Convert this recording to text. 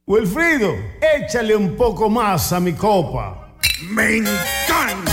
Wilfrido, échale un poco más a mi copa. Me